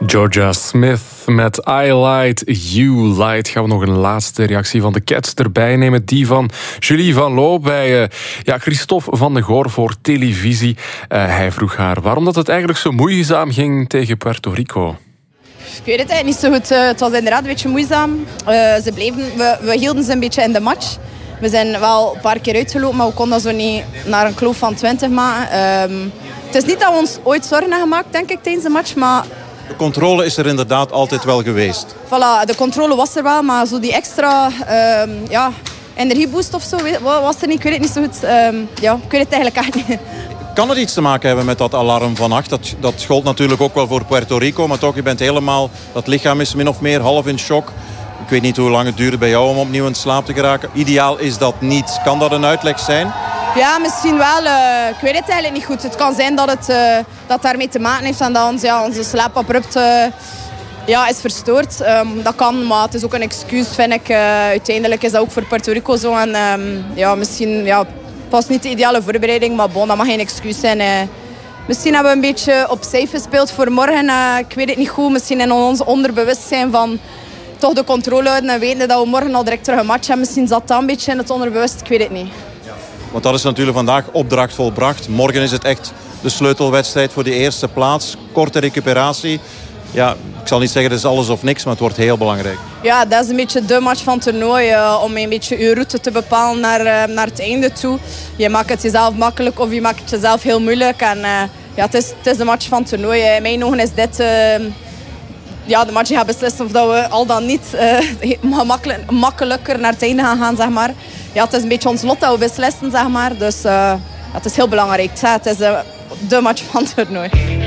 Georgia Smith met I Light, You Light. Gaan we nog een laatste reactie van de Cats erbij nemen. Die van Julie van Loo bij Christophe van de Goor voor televisie. Hij vroeg haar waarom dat het eigenlijk zo moeizaam ging tegen Puerto Rico. Ik weet het eigenlijk niet zo goed. Het was inderdaad een beetje moeizaam. We hielden ze een beetje in de match. We zijn wel een paar keer uitgelopen, maar we konden dat zo niet naar een kloof van 20 maken. Het is niet dat we ons ooit zorgen hebben gemaakt, denk ik, tijdens de match, maar... De controle is er inderdaad altijd wel geweest. Voilà, de controle was er wel, maar zo die extra energieboost of zo was er niet. Ik weet het niet zo goed. Ik weet het eigenlijk echt niet. Kan het iets te maken hebben met dat alarm van 8? Dat gold natuurlijk ook wel voor Puerto Rico, maar toch, je bent helemaal... Dat lichaam is min of meer half in shock. Ik weet niet hoe lang het duurde bij jou om opnieuw in slaap te geraken. Ideaal is dat niet. Kan dat een uitleg zijn? Ja, misschien wel. Ik weet het eigenlijk niet goed. Het kan zijn dat daarmee te maken heeft en dat onze slaap abrupt is verstoord. Dat kan, maar het is ook een excuus, vind ik. Uiteindelijk is dat ook voor Puerto Rico zo. En misschien was niet de ideale voorbereiding, maar bon, dat mag geen excuus zijn. Misschien hebben we een beetje op safe gespeeld voor morgen. Ik weet het niet goed. Misschien in ons onderbewustzijn van toch de controle houden en weten dat we morgen al direct terug een match hebben. Misschien zat dat een beetje in het onderbewust. Ik weet het niet. Want dat is natuurlijk vandaag opdracht volbracht. Morgen is het echt de sleutelwedstrijd voor de eerste plaats. Korte recuperatie. Ja, ik zal niet zeggen het is alles of niks, maar het wordt heel belangrijk. Ja, dat is een beetje de match van het toernooi. Om een beetje je route te bepalen naar het einde toe. Je maakt het jezelf makkelijk of je maakt het jezelf heel moeilijk. En het is de match van het toernooi. In mijn ogen is dit... de match die gaat beslissen of dat we al dan niet makkelijker naar het einde gaan, zeg maar. Ja, het is een beetje ons lot dat we beslissen, zeg maar. Dus het is heel belangrijk. Het is de match van het toernooi.